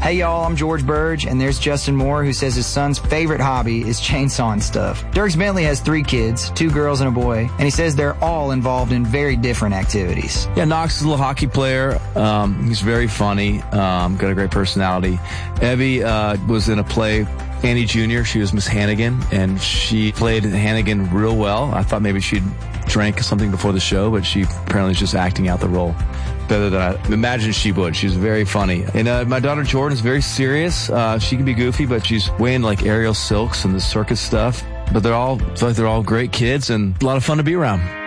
Hey y'all, I'm George Burge, and there's Justin Moore, who says his son's favorite hobby is chainsawing stuff. Dierks Bentley has 3 kids, 2 girls and a boy, and he says they're all involved in very different activities. Yeah, Knox is a little hockey player. He's very funny, got a great personality. Evie was in a play, Annie Jr., she was Miss Hannigan, and she played Hannigan real well. I thought maybe she'd drank something before the show, but she apparently is just acting out the role better than I imagined she would. She's very funny. And my daughter Jordan is very serious. She can be goofy, but she's way into like aerial silks and the circus stuff. But they're all great kids and a lot of fun to be around.